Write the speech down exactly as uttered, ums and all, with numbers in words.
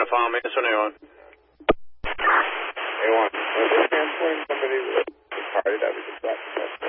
F M, yes or no? A one. Was this transporting somebody that was party that we just got?